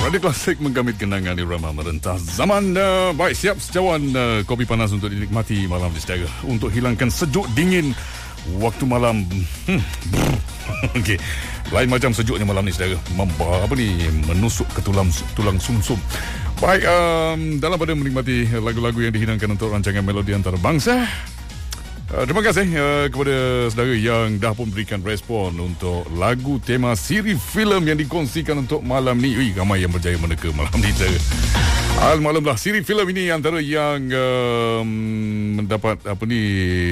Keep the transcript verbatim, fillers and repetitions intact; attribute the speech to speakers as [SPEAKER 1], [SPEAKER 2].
[SPEAKER 1] Radio Klasik menggamit kenangan irama merentah zaman. Uh, baik, siap secawan uh, kopi panas untuk dinikmati malam di saudara. Untuk hilangkan sejuk dingin waktu malam. Hmm. Okey. Lain macam sejuknya malam ni saudara. Memba apa ni menusuk ke tulang tulang sumsum. Baik, um, dalam pada menikmati lagu-lagu yang dihidangkan untuk rancangan Melodi Antarabangsa. Uh, terima kasih uh, kepada saudara yang dah pun berikan respon untuk lagu tema siri filem yang dikongsikan untuk malam ni. Ui, ramai yang berjaya meneka malam ni saudara. Al malam lah, siri filem ini antara yang uh, mendapat apa ni